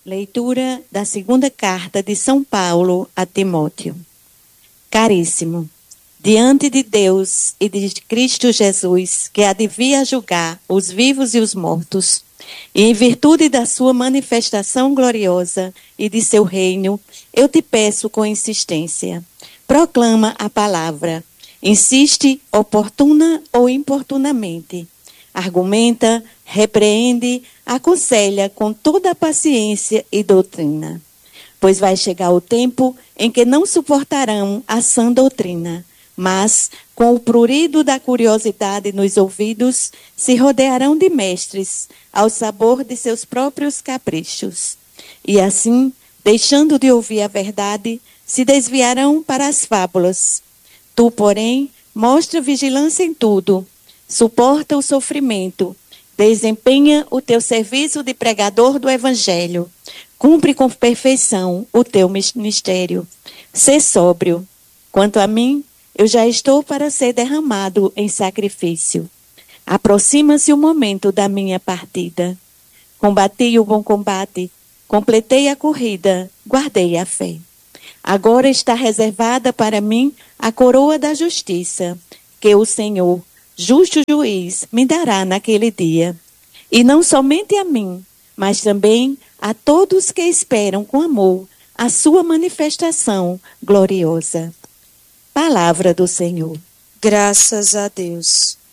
Leitura da segunda carta de São Paulo a Timóteo. Caríssimo, diante de Deus e de Cristo Jesus, que há de vir a julgar os vivos e os mortos, e em virtude da sua manifestação gloriosa e de seu reino, eu te peço com insistência, proclama a palavra, insiste oportuna ou importunamente, argumenta, repreende, aconselha com toda a paciência e doutrina. Pois vai chegar o tempo em que não suportarão a sã doutrina, mas, com o prurido da curiosidade nos ouvidos, se rodearão de mestres, ao sabor de seus próprios caprichos. E assim, deixando de ouvir a verdade, se desviarão para as fábulas. Tu, porém, mostra vigilância em tudo, suporta o sofrimento, desempenha o teu serviço de pregador do Evangelho, cumpre com perfeição o teu ministério. Sê sóbrio. Quanto a mim, eu já estou para ser derramado em sacrifício. Aproxima-se o momento da minha partida. Combati o bom combate, completei a corrida, guardei a fé. Agora está reservada para mim a coroa da justiça, que o Senhor, justo juiz, me dará naquele dia. E não somente a mim, mas também a todos que esperam com amor a sua manifestação gloriosa. Palavra do Senhor. Graças a Deus.